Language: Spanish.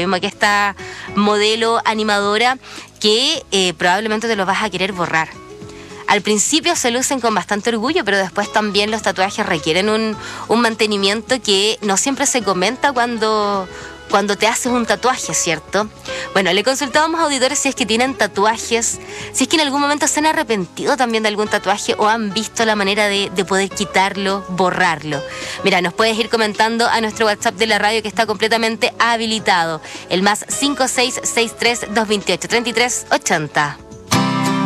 mismo que esta modelo animadora, que probablemente te los vas a querer borrar. Al principio se lucen con bastante orgullo, pero después también los tatuajes requieren un mantenimiento que no siempre se comenta cuando te haces un tatuaje, ¿cierto? Bueno, le consultábamos a auditores si es que tienen tatuajes, si es que en algún momento se han arrepentido también de algún tatuaje o han visto la manera de poder quitarlo, borrarlo. Mira, nos puedes ir comentando a nuestro WhatsApp de la radio, que está completamente habilitado, el +5663 228 3380.